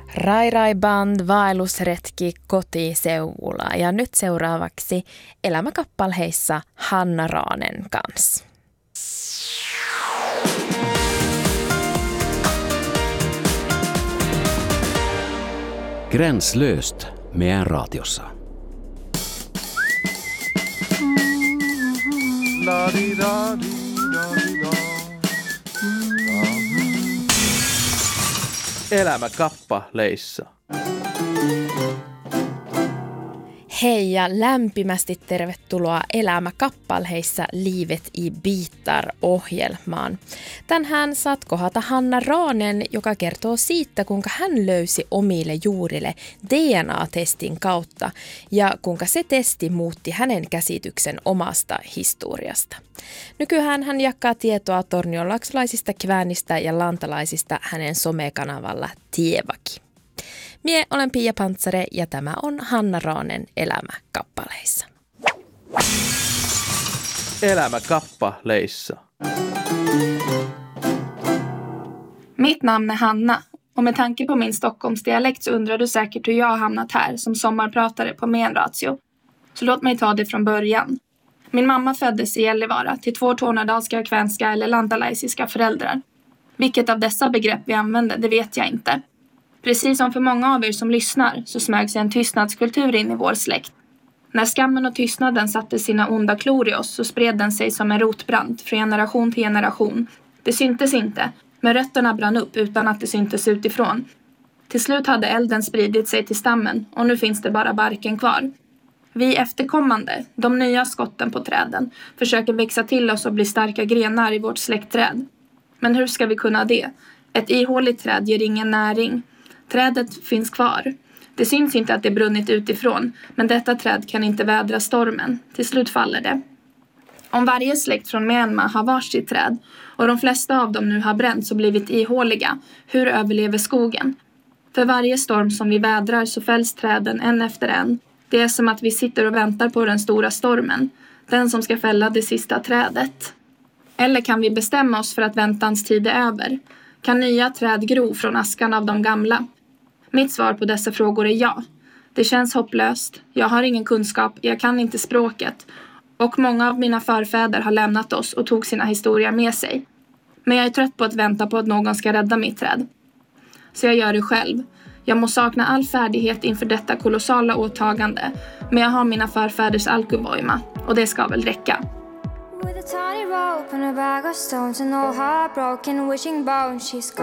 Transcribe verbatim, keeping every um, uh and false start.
Rai Rai Band, vaellusretki kotiseuvulla ja nyt seuraavaksi elämäkappaleissa Hanna Raanen kanssa. Gränslöst meidän raatiossa. Elämäkappaleissa. Hei ja lämpimästi tervetuloa Elämäkappaleissa Livet i bitar-ohjelmaan. Tänään saat kohdata Hanna Raanen, joka kertoo siitä, kuinka hän löysi omille juurille D N A-testin kautta ja kuinka se testi muutti hänen käsityksen omasta historiasta. Nykyään hän jakaa tietoa tornionlaksolaisista, kväänistä ja lantalaisista hänen somekanavalla Tievaki. Mie olen Pia Pantsare ja tämä on Hanna Raanen Elämäkappaleissa. Elämäkappaleissa. Mitt namn är Hanna och med tanke på min Stockholmsdialekt så undrar du säkert hur jag har hamnat här som sommarpratare på Menratio. Så låt mig ta det från början. Min mamma föddes i Gällivare till två tornedalska, kvänska eller lantalaisiska föräldrar. Vilket av dessa begrepp vi använder, det vet jag inte. Precis som för många av er som lyssnar så smög sig en tystnadskultur in i vår släkt. När skammen och tystnaden satte sina onda klor i oss så spred den sig som en rotbrand från generation till generation. Det syntes inte, men rötterna brann upp utan att det syntes utifrån. Till slut hade elden spridit sig till stammen och nu finns det bara barken kvar. Vi efterkommande, de nya skotten på träden, försöker växa till oss och bli starka grenar i vårt släktträd. Men hur ska vi kunna det? Ett ihåligt träd ger ingen näring. Trädet finns kvar. Det syns inte att det brunnit utifrån, men detta träd kan inte vädra stormen. Till slut faller det. Om varje släkt från Myanmar har varsitt träd och de flesta av dem nu har bränts och blivit ihåliga, hur överlever skogen? För varje storm som vi vädrar så fälls träden en efter en. Det är som att vi sitter och väntar på den stora stormen, den som ska fälla det sista trädet. Eller kan vi bestämma oss för att väntans tid är över? Kan nya träd gro från askan av de gamla? Mitt svar på dessa frågor är ja. Det känns hopplöst. Jag har ingen kunskap, jag kan inte språket. Och många av mina förfäder har lämnat oss och tog sina historier med sig. Men jag är trött på att vänta på att någon ska rädda mitt träd. Så jag gör det själv. Jag må sakna all färdighet inför detta kolossala åtagande. Men jag har mina förfäders alkuvoima. Och det ska väl räcka. With a tiny rope and a bag of stones and all heartbroken wishing bones she's